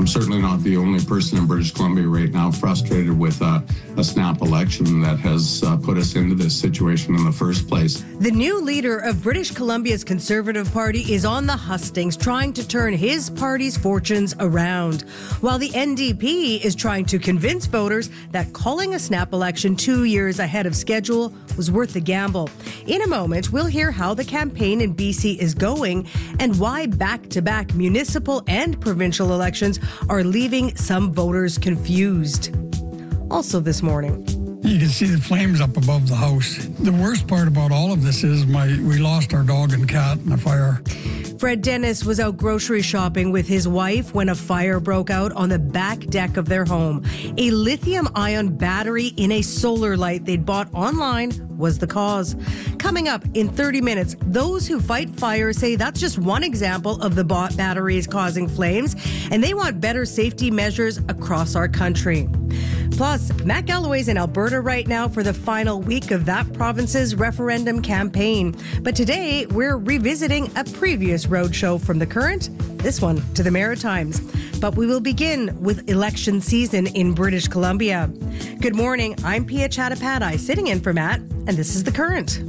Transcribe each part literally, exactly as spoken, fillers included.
certainly not the only person in British Columbia right now frustrated with uh, a snap election that has uh, put us into this situation in the first place. The new leader of British Columbia's Conservative Party is on the hustings, trying to turn his party's fortunes around, while the N D P is trying to convince voters that calling a snap election two years ahead of schedule was worth the gamble. In a moment, we'll hear how the campaign in B C is going and why back-to-back municipal and provincial elections are leaving some voters confused. Also this morning, you can see the flames up above the house. The worst part about all of this is my we lost our dog and cat in a fire. Fred Dennis was out grocery shopping with his wife when a fire broke out on the back deck of their home. A lithium-ion battery in a solar light they'd bought online was the cause. Coming up in thirty minutes, those who fight fire say that's just one example of the bought batteries causing flames, and they want better safety measures across our country. Plus, Matt Galloway's in Alberta right now for the final week of that province's referendum campaign. But today, we're revisiting a previous roadshow from the Current, this one to the Maritimes. But we will begin with election season in British Columbia. Good morning, I'm Pia Chattopadhyay, sitting in for Matt, and this is The Current.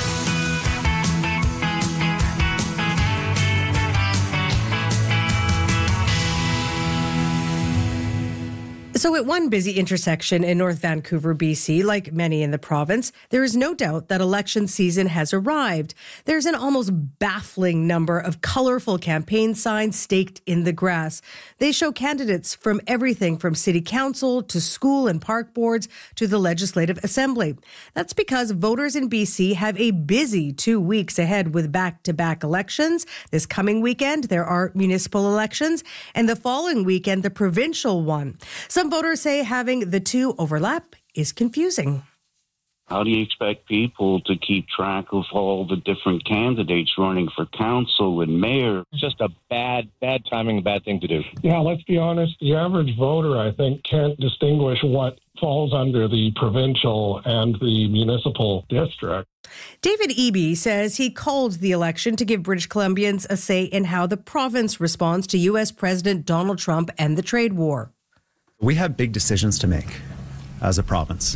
So at one busy intersection in North Vancouver, B C, like many in the province, there is no doubt that election season has arrived. There's an almost baffling number of colorful campaign signs staked in the grass. They show candidates from everything from city council to school and park boards to the Legislative Assembly. That's because voters in B C have a busy two weeks ahead with back-to-back elections. This coming weekend, there are municipal elections, and the following weekend, the provincial one. Some voters say having the two overlap is confusing. How do you expect people to keep track of all the different candidates running for council and mayor? It's just a bad, bad timing, a bad thing to do. Yeah, let's be honest. The average voter, I think, can't distinguish what falls under the provincial and the municipal district. David Eby says he called the election to give British Columbians a say in how the province responds to U S President Donald Trump and the trade war. We have big decisions to make as a province.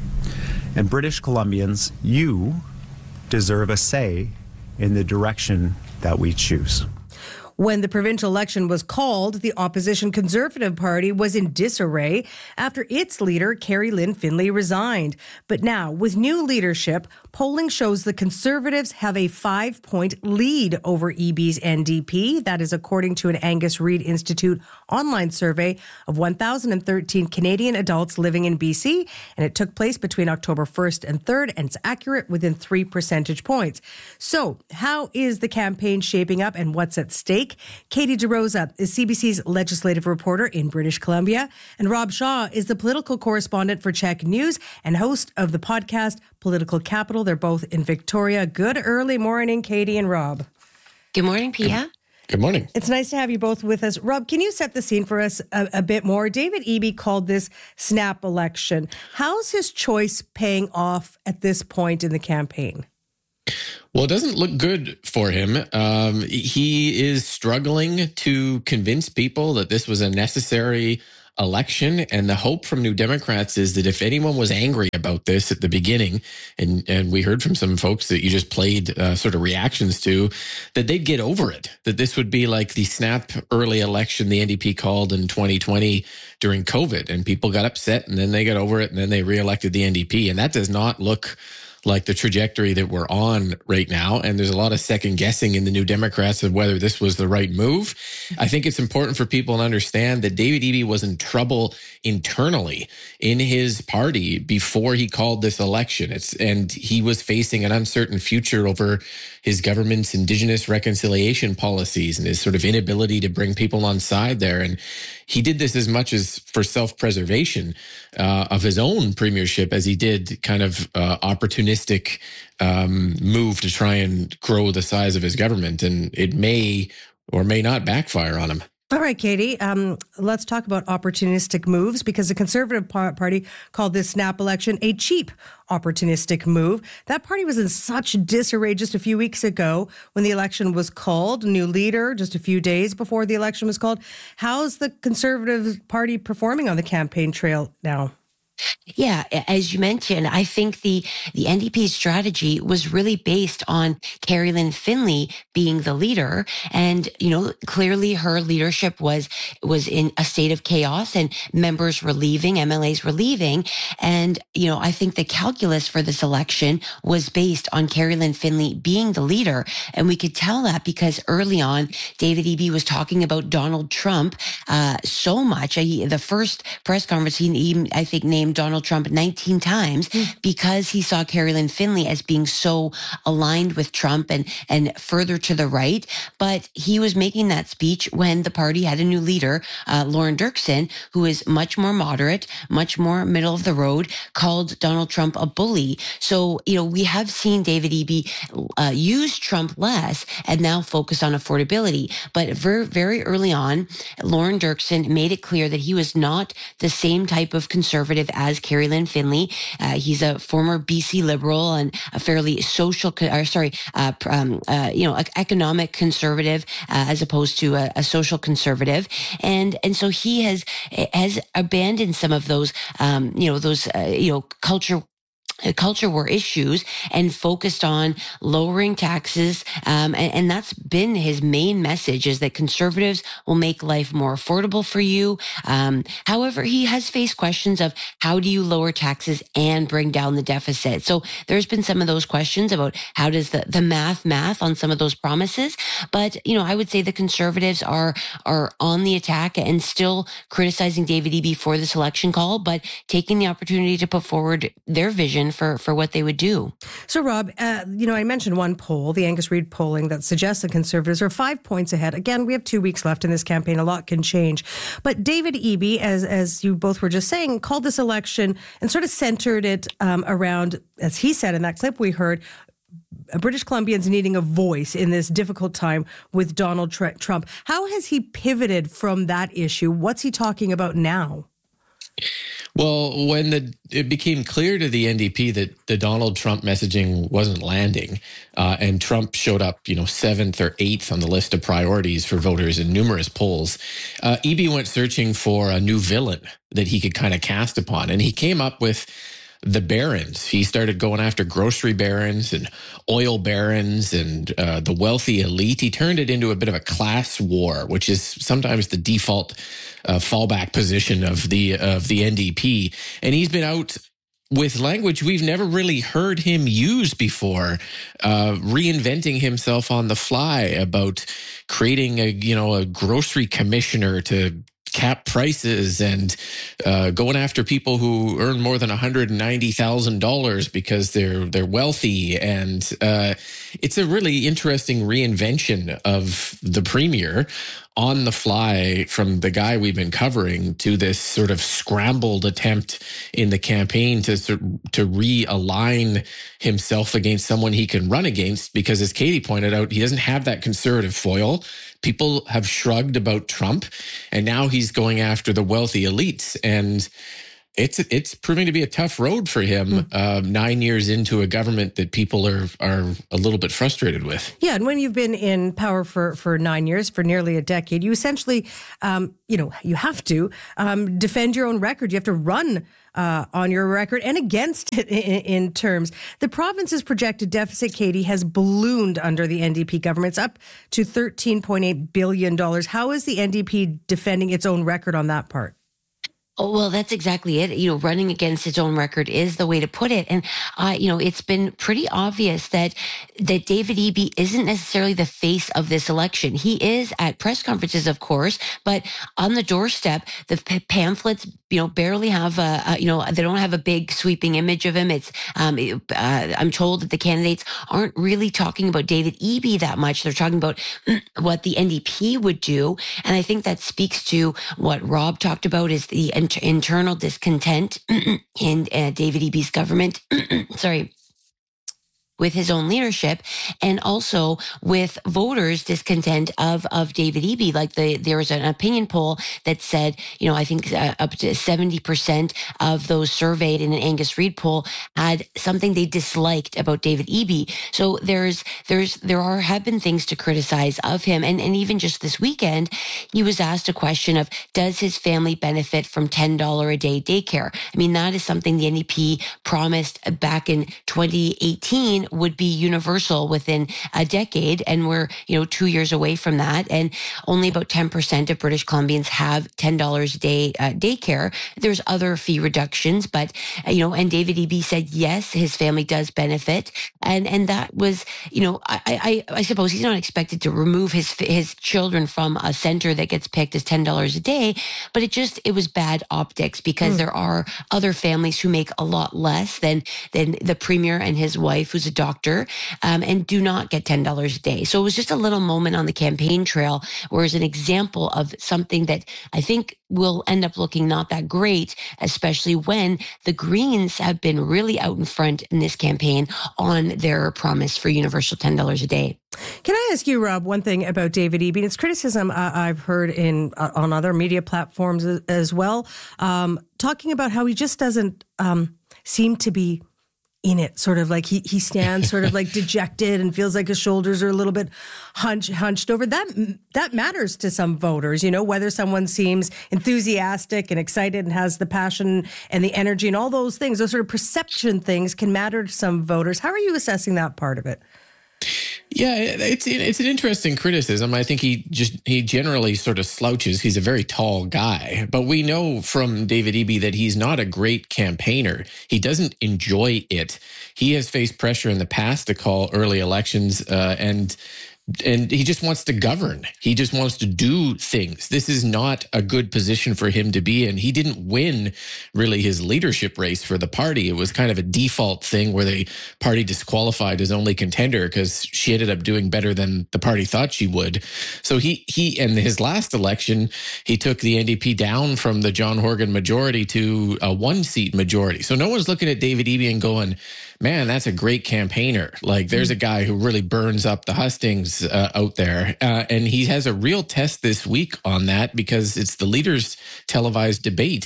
And British Columbians, you deserve a say in the direction that we choose. When the provincial election was called, the opposition Conservative Party was in disarray after its leader, Carrie Lynn Finlay, resigned. But now, with new leadership, polling shows the Conservatives have a five-point lead over Eby's N D P. That is according to an Angus Reid Institute online survey of one thousand thirteen Canadian adults living in B C, and it took place between October first and third, and it's accurate within three percentage points. So, how is the campaign shaping up and what's at stake? Katie DeRosa is C B C's legislative reporter in British Columbia, and Rob Shaw is the political correspondent for Check News and host of the podcast Political Capital. They're both in Victoria. Good early morning, Katie and Rob. Good morning, Pia. Good morning. It's nice to have you both with us. Rob, can you set the scene for us a, a bit more? David Eby called this snap election. How's his choice paying off at this point in the campaign? Well, it doesn't look good for him. Um, he is struggling to convince people that this was a necessary election. And the hope from New Democrats is that if anyone was angry about this at the beginning, and, and we heard from some folks that you just played uh, sort of reactions to, that they'd get over it, that this would be like the snap early election the N D P called in twenty twenty during COVID. And people got upset and then they got over it and then they reelected the N D P. And that does not look like the trajectory that we're on right now. And there's a lot of second guessing in the New Democrats of whether this was the right move. I think it's important for people to understand that David Eby was in trouble internally in his party before he called this election. It's, and he was facing an uncertain future over his government's Indigenous reconciliation policies and his sort of inability to bring people on side there. And he did this as much as for self-preservation uh, of his own premiership as he did kind of uh, opportunistic um, move to try and grow the size of his government. And it may or may not backfire on him. All right, Katie, um, let's talk about opportunistic moves, because the Conservative Party called this snap election a cheap opportunistic move. That party was in such disarray just a few weeks ago when the election was called. New leader just a few days before the election was called. How's the Conservative Party performing on the campaign trail now? Yeah, as you mentioned, I think the the N D P's strategy was really based on Kerry-Lynne Finley being the leader, and you know clearly her leadership was was in a state of chaos, and members were leaving, M L As were leaving, and you know I think the calculus for this election was based on Kerry-Lynne Finley being the leader, and we could tell that because early on David Eby was talking about Donald Trump uh, so much. He, the first press conference, he, he I think named Donald Trump nineteen times because he saw Kerry-Lynne Finley as being so aligned with Trump and, and further to the right. But he was making that speech when the party had a new leader, uh, Lauren Dirksen, who is much more moderate, much more middle of the road, called Donald Trump a bully. So, you know, we have seen David Eby uh, use Trump less and now focus on affordability. But very, very early on, Lauren Dirksen made it clear that he was not the same type of conservative as Kerry-Lynne Finley. Uh, he's a former B C Liberal and a fairly social, or sorry, uh, um, uh, you know, economic conservative uh, as opposed to a, a social conservative, and and so he has has abandoned some of those, um, you know, those uh, you know culture. culture war issues and focused on lowering taxes. Um, and, and that's been his main message, is that conservatives will make life more affordable for you. Um, however, he has faced questions of how do you lower taxes and bring down the deficit? So there's been some of those questions about how does the, the math math on some of those promises. But, you know, I would say the conservatives are, are on the attack and still criticizing David Eby for this election call, but taking the opportunity to put forward their vision for, for what they would do. So, Rob, uh, you know, I mentioned one poll, the Angus Reid polling, that suggests the Conservatives are five points ahead. Again, we have two weeks left in this campaign. A lot can change. But David Eby, as as you both were just saying, called this election and sort of centered it um, around, as he said in that clip we heard, British Columbians needing a voice in this difficult time with Donald Tr- Trump. How has he pivoted from that issue? What's he talking about now? Well, when the it became clear to the N D P that the Donald Trump messaging wasn't landing, uh, and Trump showed up, you know, seventh or eighth on the list of priorities for voters in numerous polls, uh, Eby went searching for a new villain that he could kind of cast upon, and he came up with the barons. He started going after grocery barons and oil barons and uh, the wealthy elite. He turned it into a bit of a class war, which is sometimes the default uh, fallback position of the of the N D P. And he's been out with language we've never really heard him use before, uh, reinventing himself on the fly about creating a you know a grocery commissioner to cap prices and uh, going after people who earn more than one hundred ninety thousand dollars because they're they're wealthy. And uh, it's a really interesting reinvention of the premier on the fly from the guy we've been covering to this sort of scrambled attempt in the campaign to to realign himself against someone he can run against, because as Katie pointed out, he doesn't have that conservative foil. People have shrugged about Trump, and now he's going after the wealthy elites. And it's it's proving to be a tough road for him mm. uh, nine years into a government that people are are a little bit frustrated with. Yeah, and when you've been in power for, for nine years, for nearly a decade, you essentially, um, you know, you have to um, defend your own record. You have to run uh, on your record and against it in, in terms. The province's projected deficit, Katie, has ballooned under the N D P government. It's up to thirteen point eight billion dollars. How is the N D P defending its own record on that part? Oh, well, that's exactly it. You know, running against its own record is the way to put it. And, uh, you know, it's been pretty obvious that that David Eby isn't necessarily the face of this election. He is at press conferences, of course, but on the doorstep, the p- pamphlets, you know, barely have a, a, you know, they don't have a big sweeping image of him. It's, um, it, uh, I'm told that the candidates aren't really talking about David Eby that much. They're talking about what the N D P would do. And I think that speaks to what Rob talked about, is the internal discontent in uh, David Eby's government. Sorry. with his own leadership, and also with voters' discontent of of David Eby. Like the there was an opinion poll that said, you know, I think uh, up to seventy percent of those surveyed in an Angus Reid poll had something they disliked about David Eby. So there's there's there are have been things to criticize of him, and and even just this weekend, he was asked a question of, does his family benefit from ten dollars a day daycare? I mean, that is something the N D P promised back in twenty eighteen would be universal within a decade, and we're, you know, two years away from that, and only about ten percent of British Columbians have ten dollars a day uh, daycare. There's other fee reductions, but, uh, you know, and David Eby said, yes, his family does benefit, and and that was, you know, I I, I suppose he's not expected to remove his his children from a center that gets picked as ten dollars a day, but it just, it was bad optics because mm. there are other families who make a lot less than than the Premier and his wife, who's a doctor, um, and do not get ten dollars a day. So it was just a little moment on the campaign trail where it's an example of something that I think will end up looking not that great, especially when the Greens have been really out in front in this campaign on their promise for universal ten dollars a day. Can I ask you, Rob, one thing about David Eby? It's criticism uh, I've heard in uh, on other media platforms as, as well, um, talking about how he just doesn't um, seem to be in it, sort of like he he stands sort of like dejected and feels like his shoulders are a little bit hunch, hunched over. That that matters to some voters, you know, whether someone seems enthusiastic and excited and has the passion and the energy and all those things, those sort of perception things can matter to some voters. How are you assessing that part of it? Yeah, it's it's an interesting criticism. I think he just he generally sort of slouches. He's a very tall guy, but we know from David Eby that he's not a great campaigner. He doesn't enjoy it. He has faced pressure in the past to call early elections, uh, and and he just wants to govern. He just wants to do things. This is not a good position for him to be in. He didn't win really his leadership race for the party. It was kind of a default thing where the party disqualified his only contender because she ended up doing better than the party thought she would. So he, he, in his last election, he took the N D P down from the John Horgan majority to a one seat majority. So no one's looking at David Eby and going, man, that's a great campaigner. Like, there's a guy who really burns up the hustings uh, out there. Uh, and he has a real test this week on that because it's the leaders' televised debate.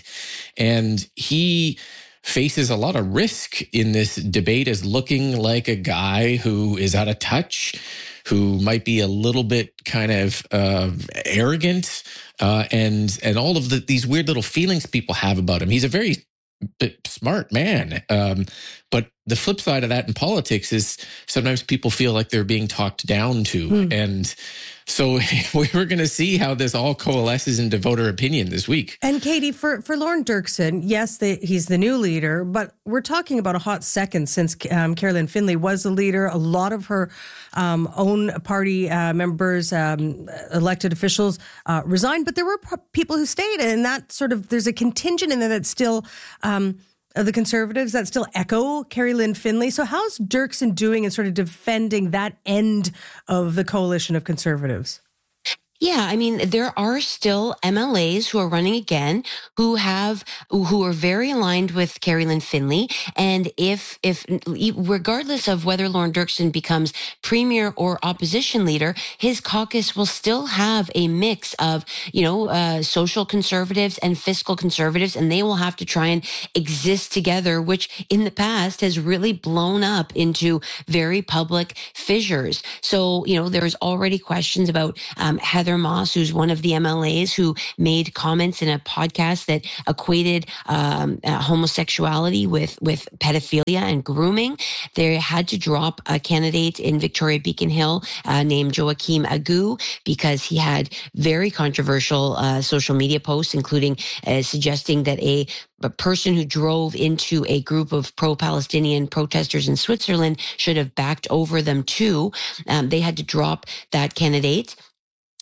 And he faces a lot of risk in this debate as looking like a guy who is out of touch, who might be a little bit kind of uh, arrogant, uh, and and all of the, these weird little feelings people have about him. He's a very smart man. Um, but the flip side of that in politics is sometimes people feel like they're being talked down to. Hmm. And so we're going to see how this all coalesces into voter opinion this week. And Katie, for, for Lorne Dirksen, yes, the, he's the new leader, but we're talking about a hot second since um, Carolyn Finlay was the leader. A lot of her um, own party uh, members, um, elected officials uh, resigned, but there were p- people who stayed. And that sort of, there's a contingent in there that's still... Um, the Conservatives that still echo Carolyn Finlay. So how's Dirksen doing in sort of defending that end of the coalition of Conservatives? Yeah, I mean, there are still M L As who are running again who have who are very aligned with Carolyn Finlay, and if if regardless of whether Lorne Dirksen becomes premier or opposition leader, his caucus will still have a mix of, you know, uh, social conservatives and fiscal conservatives, and they will have to try and exist together, which in the past has really blown up into very public fissures. So, you know, there's already questions about um, Heather Moss, who's one of the M L As who made comments in a podcast that equated um, uh, homosexuality with, with pedophilia and grooming. They had to drop a candidate in Victoria Beacon Hill uh, named Joachim Agu because he had very controversial uh, social media posts, including uh, suggesting that a a person who drove into a group of pro-Palestinian protesters in Switzerland should have backed over them too. Um, they had to drop that candidate.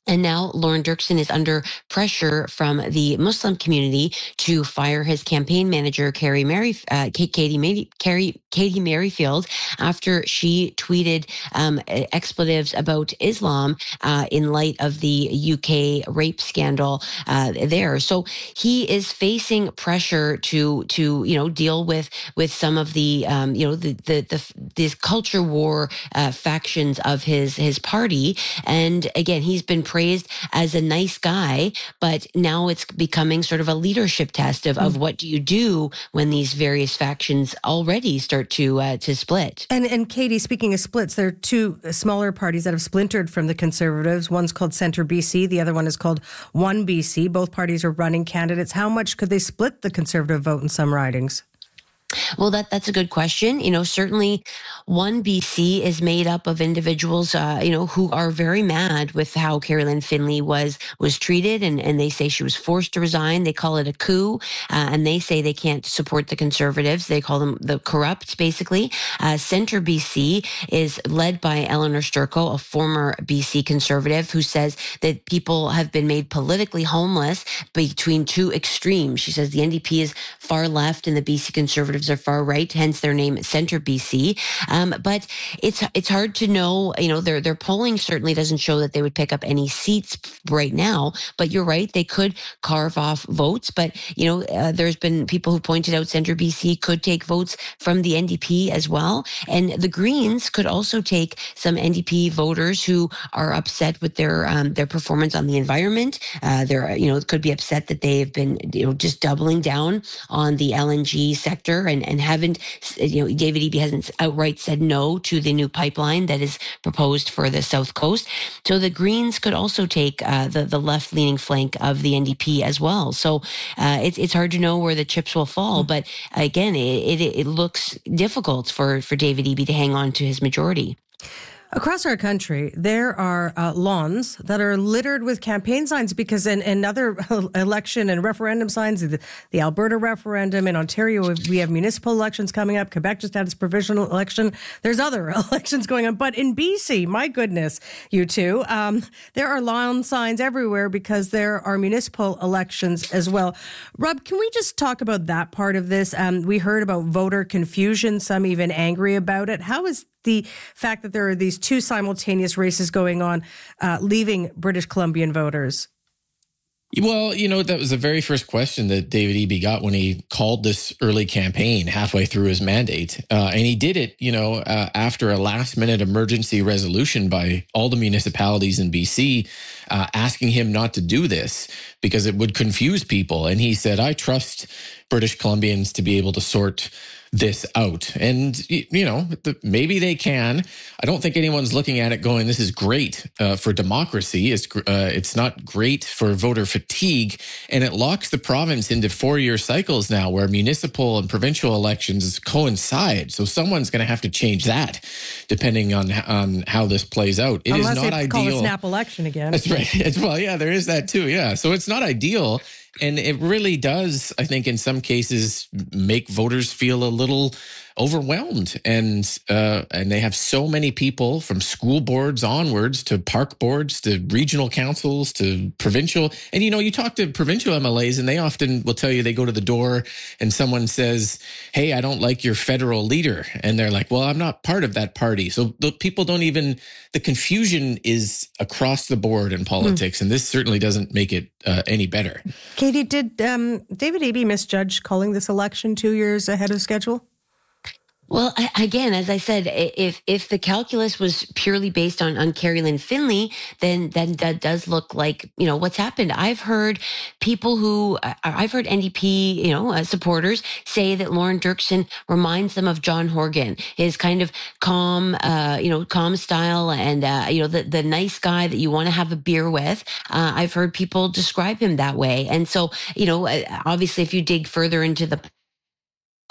And now Lauren Dirksen is under pressure from the Muslim community to fire his campaign manager, Carrie Mary, uh, Katie, Mary, Carrie, Katie Merrifield, after she tweeted um, expletives about Islam uh, in light of the U K rape scandal uh, there. So he is facing pressure to to you know deal with with some of the um, you know the the, the these culture war uh, factions of his his party. And again, he's been praised as a nice guy, but now it's becoming sort of a leadership test of, of what do you do when these various factions already start to uh, to split. And and Katie, speaking of splits, there are two smaller parties that have splintered from the Conservatives. One's called Centre B C, the other one is called One B C. Both parties are running candidates. How much could they split the Conservative vote in some ridings? Well, that that's a good question. You know, certainly One B C is made up of individuals, uh, you know, who are very mad with how Carrie-Lynne Finley was was treated, and, and they say she was forced to resign. They call it a coup, uh, and they say they can't support the Conservatives. They call them the corrupt, basically. Uh, Centre B C is led by Eleanor Sturko, a former B C Conservative, who says that people have been made politically homeless between two extremes. She says the N D P is far left and the B C Conservatives are far right, hence their name Centre B C. Um, but it's it's hard to know. You know, their their polling certainly doesn't show that they would pick up any seats right now. But you're right, they could carve off votes. But you know, uh, there's been people who pointed out Centre B C could take votes from the N D P as well, and the Greens could also take some N D P voters who are upset with their um, their performance on the environment. Uh, they're you know could be upset that they have been you know just doubling down on the L N G sector. And, and haven't, you know, David Eby hasn't outright said no to the new pipeline that is proposed for the South Coast. So the Greens could also take uh, the, the left-leaning flank of the N D P as well. So uh, it's it's hard to know where the chips will fall. But again, it, it, it looks difficult for, for David Eby to hang on to his majority. Across our country, there are uh, lawns that are littered with campaign signs because in another election and referendum signs, the, the Alberta referendum, in Ontario, we have municipal elections coming up. Quebec just had its provincial election. There's other elections going on. But in B C, my goodness, you two, um, there are lawn signs everywhere because there are municipal elections as well. Rob, can we just talk about that part of this? Um, we heard about voter confusion, some even angry about it. How is the fact that there are these two simultaneous races going on, uh, leaving British Columbian voters? Well, you know, that was the very first question that David Eby got when he called this early campaign halfway through his mandate. Uh, and he did it, you know, uh, after a last minute emergency resolution by all the municipalities in B C uh, asking him not to do this because it would confuse people. And he said, I trust British Columbians to be able to sort this out. And, you know, maybe they can. I don't think anyone's looking at it going, this is great uh, for democracy. It's, uh, it's not great for voter fatigue. And it locks the province into four-year cycles now where municipal and provincial elections coincide. So someone's going to have to change that depending on, on how this plays out. It Unless is not they ideal. Call a snap election again. That's right. It's, well, yeah, there is that too. Yeah. So it's not ideal. And it really does, I think, in some cases, make voters feel a little overwhelmed. And uh, and they have so many people from school boards onwards to park boards to regional councils to provincial. And, you know, you talk to provincial M L As and they often will tell you they go to the door and someone says, hey, I don't like your federal leader. And they're like, well, I'm not part of that party. So the people don't even, the confusion is across the board in politics. Mm. And this certainly doesn't make it uh, any better. Katie, did um, David Eby misjudge calling this election two years ahead of schedule? Well, again, as I said, if if the calculus was purely based on, on Carrie-Lynne Finley, then then that does look like, you know, what's happened. I've heard people who, I've heard N D P, you know, uh, supporters say that Lauren Dirksen reminds them of John Horgan, his kind of calm, uh, you know, calm style and, uh, you know, the, the nice guy that you want to have a beer with. Uh, I've heard people describe him that way. And so, you know, obviously, if you dig further into the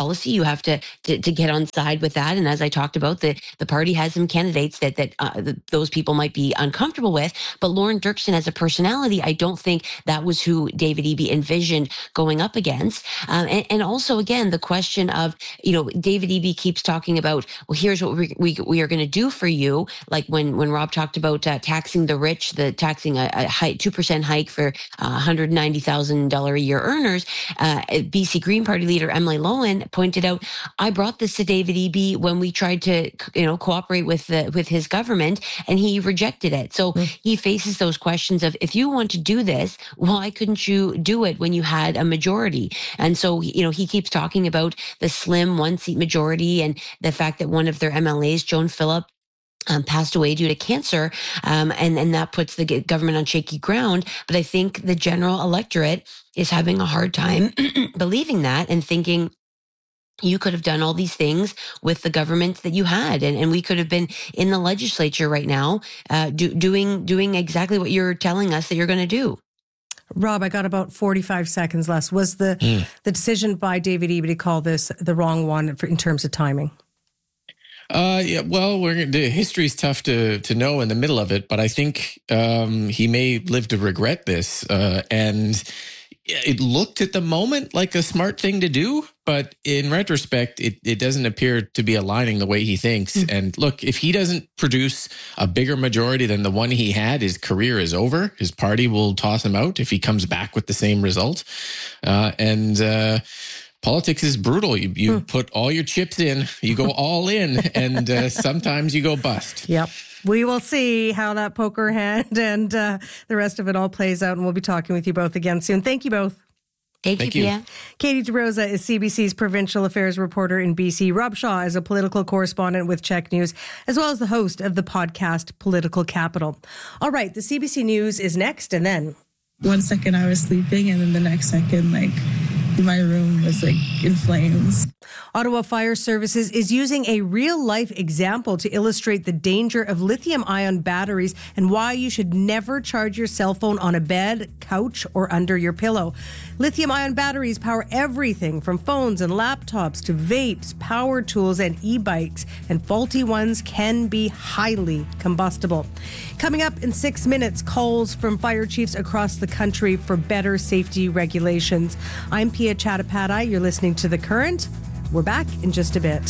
policy. You have to, to to get on side with that. And as I talked about, the the party has some candidates that that uh, the, those people might be uncomfortable with. But Lauren Dirksen as a personality, I don't think that was who David Eby envisioned going up against. Um, and, and also, again, the question of, you know, David Eby keeps talking about, well, here's what we we, we are going to do for you. Like when when Rob talked about uh, taxing the rich, the taxing a, a high, two percent hike for uh, one hundred ninety thousand dollars a year earners. Uh, B C Green Party leader Emily Lowen pointed out, I brought this to David Eby when we tried to, you know, cooperate with the, with his government, and he rejected it. So mm. he faces those questions of, if you want to do this, why couldn't you do it when you had a majority? And so, you know, he keeps talking about the slim one seat majority and the fact that one of their M L As, Joan Phillip, Um, passed away due to cancer, um, and, and that puts the government on shaky ground. But I think the general electorate is having a hard time believing that and thinking you could have done all these things with the government that you had, and, and we could have been in the legislature right now uh, do, doing doing exactly what you're telling us that you're going to do. Rob, I got about forty-five seconds left. Was the mm. the decision by David Eby to call this the wrong one for, in terms of timing? Uh, yeah, well, we're, the history's tough to to know in the middle of it, but I think um, he may live to regret this. Uh, and it looked at the moment like a smart thing to do, but in retrospect, it, it doesn't appear to be aligning the way he thinks. Mm-hmm. And look, if he doesn't produce a bigger majority than the one he had, his career is over. His party will toss him out if he comes back with the same result. Uh, and uh Politics is brutal. You you hmm. put all your chips in, you go all in, and uh, sometimes you go bust. Yep. We will see how that poker hand and uh, the rest of it all plays out, and we'll be talking with you both again soon. Thank you both. Thank, Thank you, Pia. Katie DeRosa is C B C's provincial affairs reporter in B C. Rob Shaw is a political correspondent with Check News, as well as the host of the podcast Political Capital. All right, the C B C News is next, and then... One second I was sleeping, and then the next second, like... my room was like in flames. Ottawa Fire Services is using a real-life example to illustrate the danger of lithium-ion batteries and why you should never charge your cell phone on a bed, couch, or under your pillow. Lithium-ion batteries power everything from phones and laptops to vapes, power tools, and e-bikes, and faulty ones can be highly combustible. Coming up in six minutes, calls from fire chiefs across the country for better safety regulations. I'm Pia Chattopadhyay. You're listening to The Current. We're back in just a bit.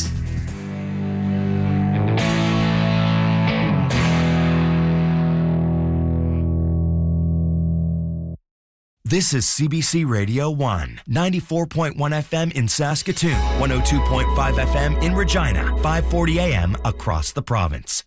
This is C B C Radio one, ninety-four point one F M in Saskatoon, one oh two point five F M in Regina, five forty A M across the province.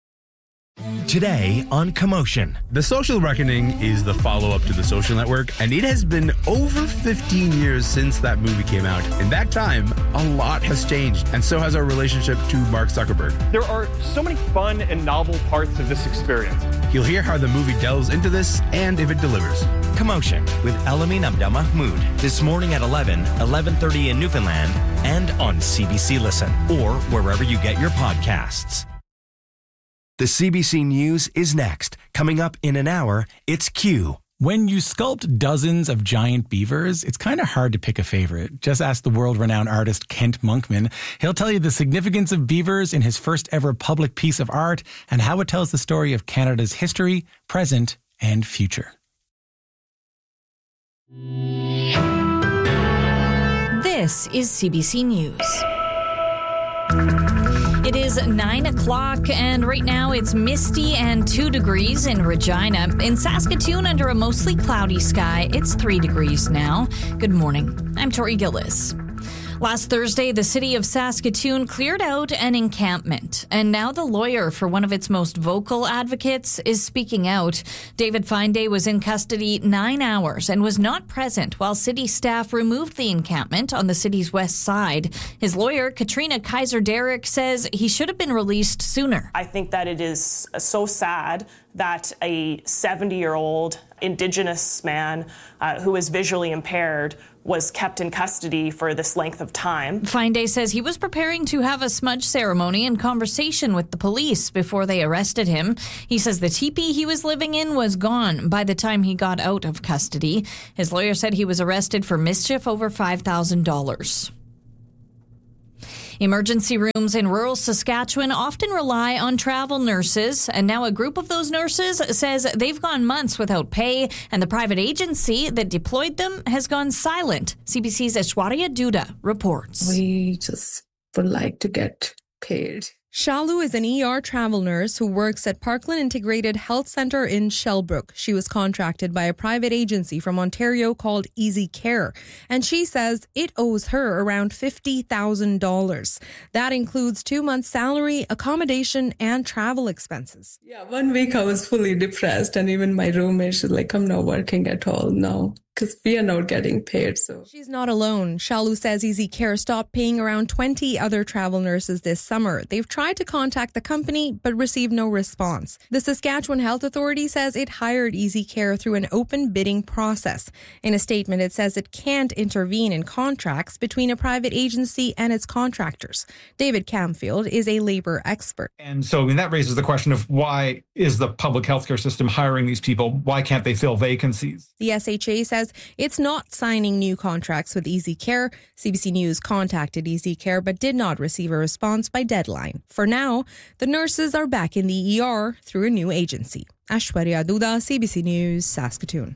Today on Commotion. The Social Reckoning is the follow-up to The Social Network, and it has been over fifteen years since that movie came out. In that time, a lot has changed, and so has our relationship to Mark Zuckerberg. There are so many fun and novel parts of this experience. You'll hear how the movie delves into this and if it delivers. Commotion with Elamin Abdelmahmoud this morning at eleven, eleven thirty in Newfoundland, and on C B C Listen or wherever you get your podcasts. The C B C News is next. Coming up in an hour, it's Q. When you sculpt dozens of giant beavers, it's kind of hard to pick a favorite. Just ask the world-renowned artist Kent Monkman. He'll tell you the significance of beavers in his first ever public piece of art and how it tells the story of Canada's history, present, and future. This is C B C News. It is nine o'clock, and right now it's misty and two degrees in Regina. In Saskatoon, under a mostly cloudy sky, it's three degrees now. Good morning. I'm Tori Gillis. Last Thursday, the city of Saskatoon cleared out an encampment, and now the lawyer for one of its most vocal advocates is speaking out. David Finday was in custody nine hours and was not present while city staff removed the encampment on the city's west side. His lawyer, Katrina Kaiser-Derrick, says he should have been released sooner. I think that it is so sad that a seventy-year-old Indigenous man uh, who is visually impaired was kept in custody for this length of time. Finday says he was preparing to have a smudge ceremony and conversation with the police before they arrested him. He says the teepee he was living in was gone by the time he got out of custody. His lawyer said he was arrested for mischief over five thousand dollars. Emergency rooms in rural Saskatchewan often rely on travel nurses, and now a group of those nurses says they've gone months without pay, and the private agency that deployed them has gone silent. C B C's Aishwarya Duda reports. We just would like to get paid. Shalu is an E R travel nurse who works at Parkland Integrated Health Centre in Shellbrook. She was contracted by a private agency from Ontario called Easy Care, and she says it owes her around fifty thousand dollars. That includes two months' salary, accommodation, and travel expenses. Yeah, one week I was fully depressed, and even my roommate, she's like, I'm not working at all now, because we are not getting paid. So she's not alone. Shalu says Easy Care stopped paying around twenty other travel nurses this summer. They've tried to contact the company but received no response. The Saskatchewan Health Authority says it hired Easy Care through an open bidding process. In a statement, it says it can't intervene in contracts between a private agency and its contractors. David Camfield is a labor expert. And so I mean, that raises the question of why is the public healthcare system hiring these people? Why can't they fill vacancies? The S H A says it's not signing new contracts with Easy Care. C B C News contacted Easy Care but did not receive a response by deadline. For now, the nurses are back in the E R through a new agency. Aishwarya Duda, C B C News, Saskatoon.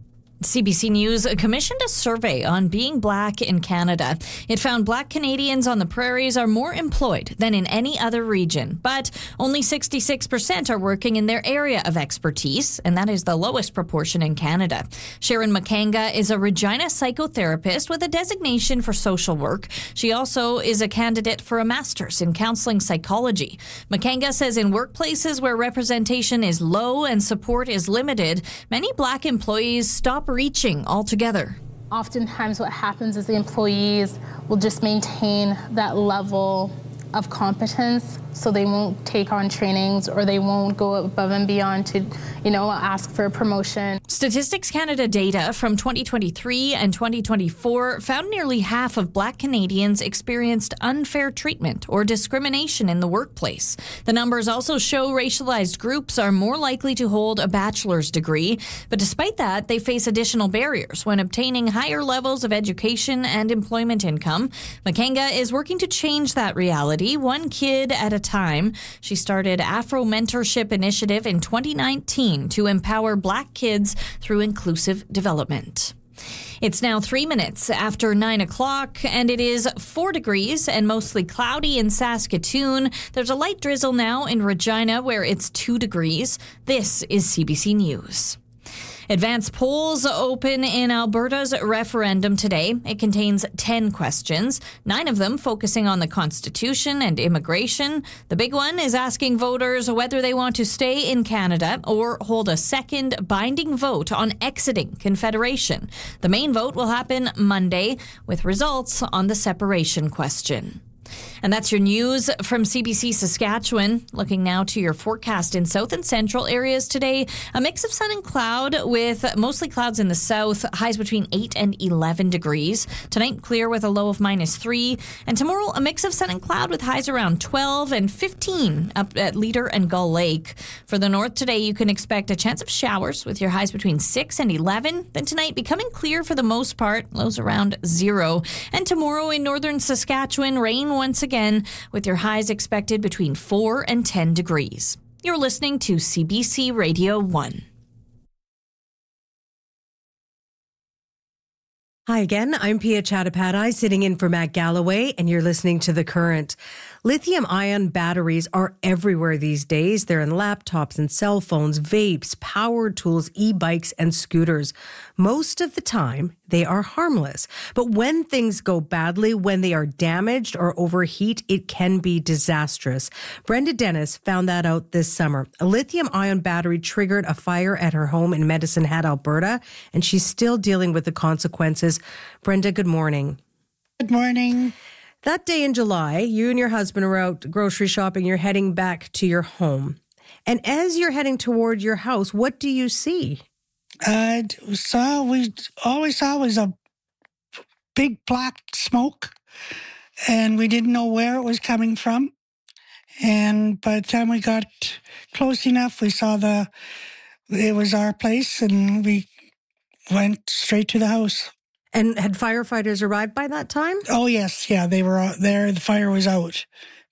C B C News commissioned a survey on being black in Canada. It found black Canadians on the prairies are more employed than in any other region, but only sixty-six percent are working in their area of expertise, and that is the lowest proportion in Canada. Sharon Makanga is a Regina psychotherapist with a designation for social work. She also is a candidate for a master's in counseling psychology. Makanga says in workplaces where representation is low and support is limited, many black employees stop reaching altogether. Oftentimes what happens is the employees will just maintain that level of competence, so they won't take on trainings or they won't go above and beyond to, you know, ask for a promotion. Statistics Canada data from twenty twenty-three and twenty twenty-four found nearly half of black Canadians experienced unfair treatment or discrimination in the workplace. The numbers also show racialized groups are more likely to hold a bachelor's degree, but despite that, they face additional barriers when obtaining higher levels of education and employment income. Makanga is working to change that reality, one kid at a time. She started Afro Mentorship Initiative in twenty nineteen to empower black kids through inclusive development. It's now three minutes after nine o'clock, and it is four degrees and mostly cloudy in Saskatoon. There's a light drizzle now in Regina, where it's two degrees. This is C B C News. Advanced polls open in Alberta's referendum today. It contains ten questions, nine of them focusing on the Constitution and immigration. The big one is asking voters whether they want to stay in Canada or hold a second binding vote on exiting Confederation. The main vote will happen Monday, with results on the separation question. And that's your news from C B C Saskatchewan. Looking now to your forecast in south and central areas today. A mix of sun and cloud with mostly clouds in the south, highs between eight and eleven degrees. Tonight, clear with a low of minus three. And tomorrow, a mix of sun and cloud with highs around twelve and fifteen up at Leader and Gull Lake. For the north today, you can expect a chance of showers with your highs between six and eleven. Then tonight, becoming clear for the most part, lows around zero. And tomorrow in northern Saskatchewan, rain once again, with your highs expected between four and ten degrees. You're listening to C B C Radio one. Hi again, I'm Pia Chattopadhyay sitting in for Matt Galloway, and you're listening to The Current. Lithium-ion batteries are everywhere these days. They're in laptops and cell phones, vapes, power tools, e-bikes, and scooters. Most of the time, they are harmless. But when things go badly, when they are damaged or overheat, it can be disastrous. Brenda Dennis found that out this summer. A lithium-ion battery triggered a fire at her home in Medicine Hat, Alberta, and she's still dealing with the consequences. Brenda, good morning. Good morning. That day in July, you and your husband are out grocery shopping. You're heading back to your home. And as you're heading toward your house, what do you see? Uh, saw, we always saw was a big black smoke, and we didn't know where it was coming from. And by the time we got close enough, we saw the, it was our place, and we went straight to the house. And had firefighters arrived by that time? Oh, yes. Yeah, they were out there. The fire was out.